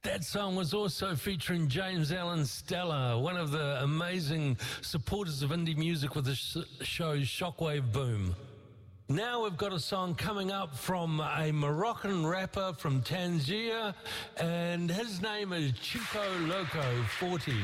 That song was also featuring James Allen Stella, one of the amazing supporters of indie music with the show Shockwave Boom. Now we've got a song coming up from a Moroccan rapper from Tangier, and his name is Chico Loco 40.